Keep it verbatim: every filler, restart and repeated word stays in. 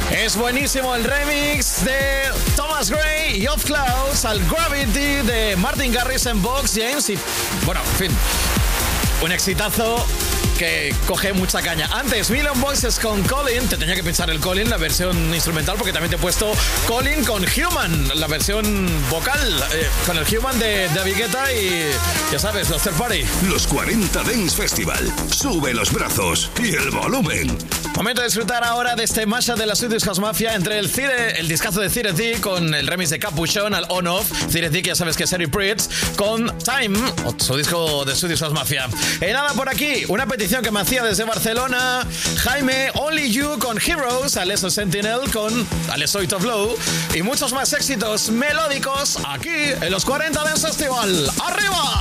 Es buenísimo el remix de Thomas Gray y Off Clouds al Gravity de Martin Garrix en Vox James y, bueno, en fin, un exitazo que coge mucha caña. Antes, Million Voices con Colin. Te tenía que pinchar el Colin, la versión instrumental, porque también te he puesto Colin con Human, la versión vocal, eh, con el Human de David Guetta y, ya sabes, los Third Party. Los cuarenta Dance Festival. Sube los brazos y el volumen. Momento de disfrutar ahora de este mashup de la Swedish House Mafia entre el Cire, el discazo de Cire D con el remix de Capuchón al On Off. Cire D, que ya sabes que es Eric Prydz, con Time, su disco de Swedish House Mafia. Y nada, por aquí, una petición que me hacía desde Barcelona Jaime, Only You con Heroes, Alesso Sentinel con Alesso It of Low y muchos más éxitos melódicos aquí en los cuarenta Dance Festival. ¡Arriba!